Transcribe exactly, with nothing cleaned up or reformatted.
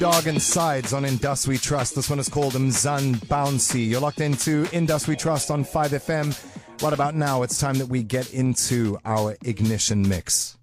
Dog and Sides on Indus We Trust. This one is called Mzan Bouncy. You're locked into Indus We Trust on five F M. Right about now, it's time that we get into our ignition mix.